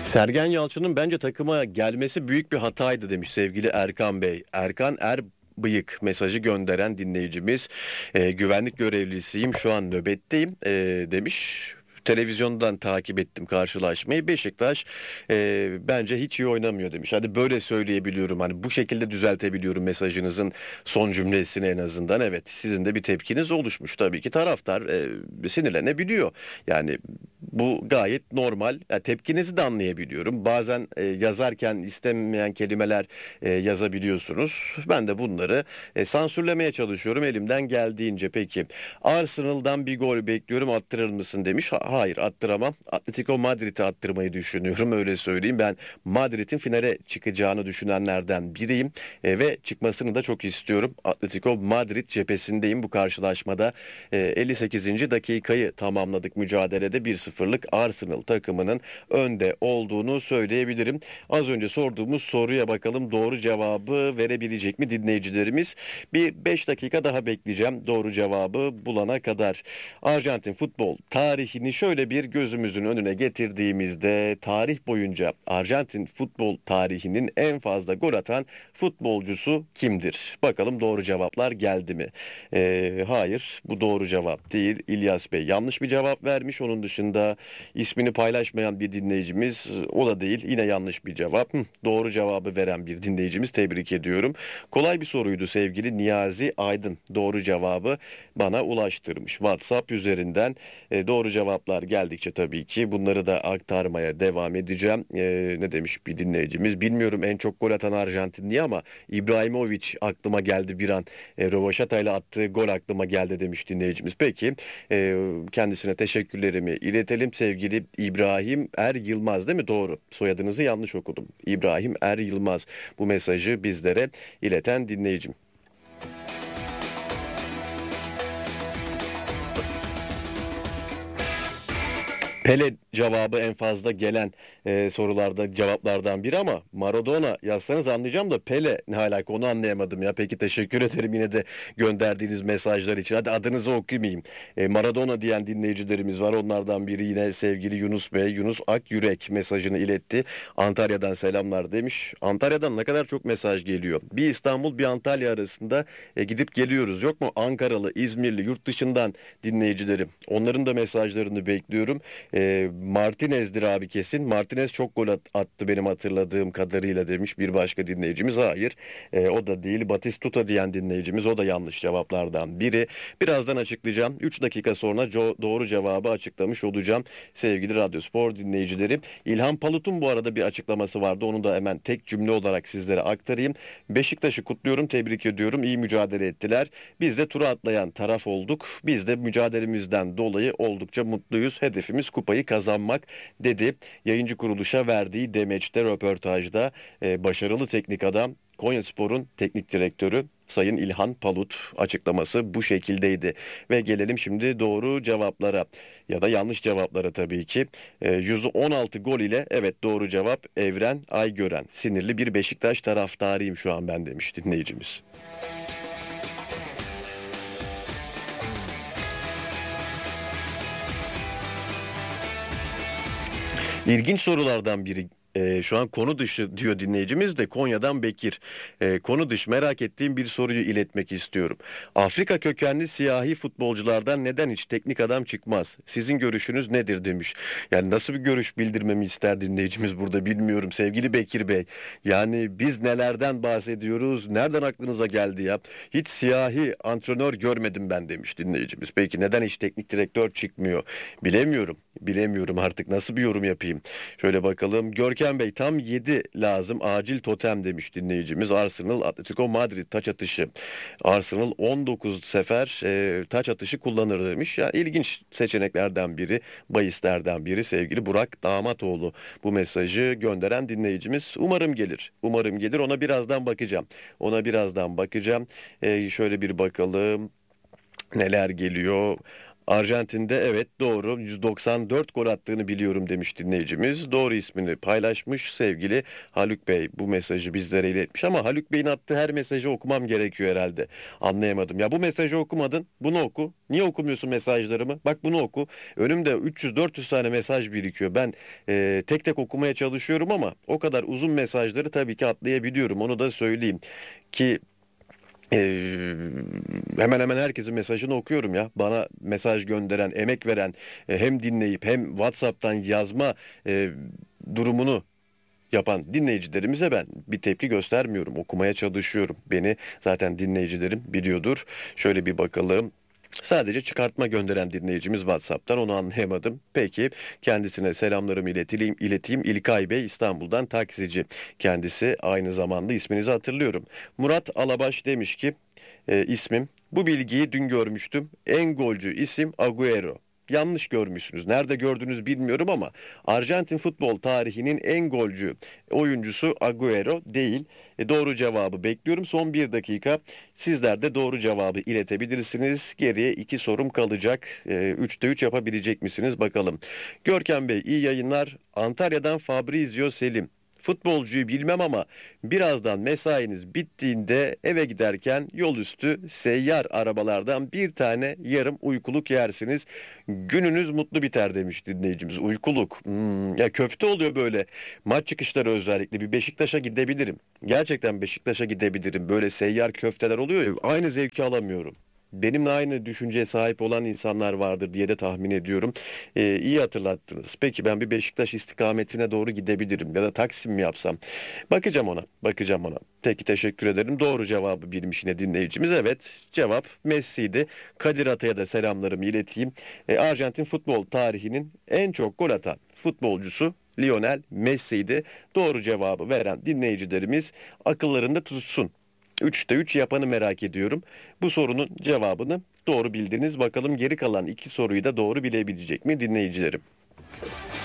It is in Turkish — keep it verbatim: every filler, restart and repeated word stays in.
Sergen Yalçın'ın bence takıma gelmesi büyük bir hataydı demiş sevgili Erkan Bey. Erkan Er Bıyık mesajı gönderen dinleyicimiz. E, güvenlik görevlisiyim, şu an nöbetteyim e, demiş. Televizyondan takip ettim karşılaşmayı. Beşiktaş e, bence hiç iyi oynamıyor demiş. Hadi böyle söyleyebiliyorum. Hani bu şekilde düzeltebiliyorum mesajınızın son cümlesini en azından. Evet, sizin de bir tepkiniz oluşmuş tabii ki. Taraftar e, sinirlenebiliyor. Yani bu gayet normal. Ya, tepkinizi de anlayabiliyorum. Bazen e, yazarken istenmeyen kelimeler e, yazabiliyorsunuz. Ben de bunları e, sansürlemeye çalışıyorum elimden geldiğince. Peki, Arsenal'dan bir gol bekliyorum, attırır mısın demiş. Ha- hayır, attıramam. Atletico Madrid'i attırmayı düşünüyorum, öyle söyleyeyim. Ben Madrid'in finale çıkacağını düşünenlerden biriyim E, ve çıkmasını da çok istiyorum. Atletico Madrid cephesindeyim bu karşılaşmada. E, elli sekizinci dakikayı tamamladık, mücadelede bir sıfırlık Arsenal takımının önde olduğunu söyleyebilirim. Az önce sorduğumuz soruya bakalım, doğru cevabı verebilecek mi dinleyicilerimiz? Bir beş dakika daha bekleyeceğim doğru cevabı bulana kadar. Arjantin futbol tarihini şöyle bir gözümüzün önüne getirdiğimizde, tarih boyunca Arjantin futbol tarihinin en fazla gol atan futbolcusu kimdir? Bakalım doğru cevaplar geldi mi? Ee, hayır, bu doğru cevap değil. İlyas Bey yanlış bir cevap vermiş. Onun dışında ismini paylaşmayan bir dinleyicimiz, o da değil. Yine yanlış bir cevap. Hı, doğru cevabı veren bir dinleyicimiz, tebrik ediyorum. Kolay bir soruydu sevgili Niyazi Aydın. Doğru cevabı bana ulaştırmış WhatsApp üzerinden. E, doğru cevaplar geldikçe tabii ki bunları da aktarmaya devam edeceğim. E, ne demiş bir dinleyicimiz? Bilmiyorum en çok gol atan Arjantinli ama İbrahimovic aklıma geldi bir an. E, Rövaşata ile attığı gol aklıma geldi demiş dinleyicimiz. Peki, e, kendisine teşekkürlerimi iletelim. Sevgili İbrahim Er Yılmaz, değil mi? Doğru. Soyadınızı yanlış okudum. İbrahim Er Yılmaz bu mesajı bizlere ileten dinleyicim. Pele cevabı en fazla gelen e, sorularda cevaplardan biri ama Maradona yazsanız anlayacağım da Pele ne alaka, onu anlayamadım ya. Peki, teşekkür ederim yine de gönderdiğiniz mesajlar için. Hadi adınızı okumayayım. E, Maradona diyen dinleyicilerimiz var. Onlardan biri yine sevgili Yunus Bey. Yunus Akyürek mesajını iletti. Antalya'dan selamlar demiş. Antalya'dan ne kadar çok mesaj geliyor. Bir İstanbul bir Antalya arasında e, gidip geliyoruz. Yok mu Ankaralı, İzmirli, yurt dışından dinleyicilerim? Onların da mesajlarını bekliyorum. E, Martinez'dir abi kesin. Martinez çok gol at- attı benim hatırladığım kadarıyla demiş bir başka dinleyicimiz. Hayır, e, o da değil. Batistuta diyen dinleyicimiz, o da yanlış cevaplardan biri. Birazdan açıklayacağım. üç dakika sonra co- doğru cevabı açıklamış olacağım sevgili Radyospor dinleyicileri. İlhan Palut'un bu arada bir açıklaması vardı. Onu da hemen tek cümle olarak sizlere aktarayım. Beşiktaş'ı kutluyorum, tebrik ediyorum. İyi mücadele ettiler. Biz de tura atlayan taraf olduk. Biz de mücadelemizden dolayı oldukça mutluyuz. Hedefimiz kupayı kazanmak dedi. Yayıncı kuruluşa verdiği demeçte, röportajda e, başarılı teknik adam Konyaspor'un teknik direktörü Sayın İlhan Palut, açıklaması bu şekildeydi. Ve gelelim şimdi doğru cevaplara ya da yanlış cevaplara tabii ki. E, yüz on altı gol ile, evet, doğru cevap Evren Aygören. Sinirli bir Beşiktaş taraftarıyım şu an ben demiş dinleyicimiz. İlginç sorulardan biri. Ee, şu an konu dışı diyor dinleyicimiz de, Konya'dan Bekir. Ee, konu dışı merak ettiğim bir soruyu iletmek istiyorum. Afrika kökenli siyahi futbolculardan neden hiç teknik adam çıkmaz? Sizin görüşünüz nedir demiş. Yani nasıl bir görüş bildirmemi ister dinleyicimiz burada, bilmiyorum sevgili Bekir Bey. Yani biz nelerden bahsediyoruz? Nereden aklınıza geldi ya? Hiç siyahi antrenör görmedim ben demiş dinleyicimiz. Peki neden hiç teknik direktör çıkmıyor? Bilemiyorum. Bilemiyorum artık, nasıl bir yorum yapayım. Şöyle bakalım. Görkem Bey, tam yedi lazım acil totem demiş dinleyicimiz. Arsenal Atletico Madrid taç atışı. Arsenal on dokuz sefer e, taç atışı kullanır demiş. Ya, ilginç seçeneklerden biri, bahislerden biri sevgili Burak Damatoğlu. Bu mesajı gönderen dinleyicimiz. Umarım gelir. Umarım gelir. Ona birazdan bakacağım. Ona birazdan bakacağım. E, şöyle bir bakalım. Neler geliyor? Arjantin'de evet doğru yüz doksan dört gol attığını biliyorum demiş dinleyicimiz. Doğru ismini paylaşmış sevgili Haluk Bey. Bu mesajı bizlere iletmiş ama Haluk Bey'in attığı her mesajı okumam gerekiyor herhalde. Anlayamadım. Ya bu mesajı okumadın, bunu oku. Niye okumuyorsun mesajlarımı? Bak bunu oku. Önümde üç yüz dört yüz tane mesaj birikiyor. Ben e, tek tek okumaya çalışıyorum ama o kadar uzun mesajları tabii ki atlayabiliyorum. Onu da söyleyeyim ki Ee, hemen hemen herkesin mesajını okuyorum ya. Bana mesaj gönderen, emek veren, e, hem dinleyip hem WhatsApp'tan yazma e, durumunu yapan dinleyicilerimize ben bir tepki göstermiyorum. Okumaya çalışıyorum. Beni zaten dinleyicilerim biliyordur. Şöyle bir bakalım. Sadece çıkartma gönderen dinleyicimiz WhatsApp'tan, onu anlayamadım. Peki kendisine selamlarımı ileteyim. ileteyim. İlkay Bey İstanbul'dan taksici. Kendisi aynı zamanda isminizi hatırlıyorum. Murat Alabaş demiş ki e, ismim. Bu bilgiyi dün görmüştüm. En golcü isim Agüero. Yanlış görmüşsünüz. Nerede gördünüz bilmiyorum ama Arjantin futbol tarihinin en golcü oyuncusu Agüero değil. E, doğru cevabı bekliyorum. Son bir dakika. Sizler de doğru cevabı iletebilirsiniz. Geriye iki sorum kalacak. E, üçte üç yapabilecek misiniz bakalım. Görkem Bey iyi yayınlar. Antalya'dan Fabrizio Selim. Futbolcuyu bilmem ama birazdan mesainiz bittiğinde eve giderken yol üstü seyyar arabalardan bir tane yarım uykuluk yersiniz. Gününüz mutlu biter demiş dinleyicimiz. Uykuluk. Hmm, ya köfte oluyor böyle. Maç çıkışları özellikle bir Beşiktaş'a gidebilirim. Gerçekten Beşiktaş'a gidebilirim. Böyle seyyar köfteler oluyor ya, aynı zevki alamıyorum. Benimle aynı düşünceye sahip olan insanlar vardır diye de tahmin ediyorum. Ee, iyi hatırlattınız. Peki ben bir Beşiktaş istikametine doğru gidebilirim ya da Taksim mi yapsam? Bakacağım ona, bakacağım ona. Peki teşekkür ederim. Doğru cevabı bilmiş yine dinleyicimiz. Evet, cevap Messi'ydi. Kadir Atay'a da selamlarımı ileteyim. Ee, Arjantin futbol tarihinin en çok gol atan futbolcusu Lionel Messi'ydi. Doğru cevabı veren dinleyicilerimiz akıllarında tutsun. Üçte üç yapanı merak ediyorum. Bu sorunun cevabını doğru bildiniz. Bakalım geri kalan iki soruyu da doğru bilebilecek mi dinleyicilerim?